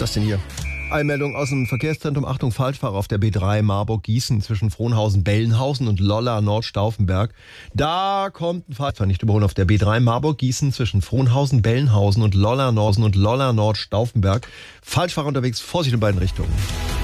das denn hier? Einmeldung aus dem Verkehrszentrum. Achtung, Falschfahrer auf der B3 Marburg-Gießen zwischen Frohnhausen-Bellenhausen und Lollar-Nordstauffenberg. Da kommt ein Fahrzeug nicht überholen auf der B3 Marburg-Gießen zwischen Frohnhausen-Bellenhausen und Lollar-Nordstauffenberg. Falschfahrer unterwegs, Vorsicht in beiden Richtungen.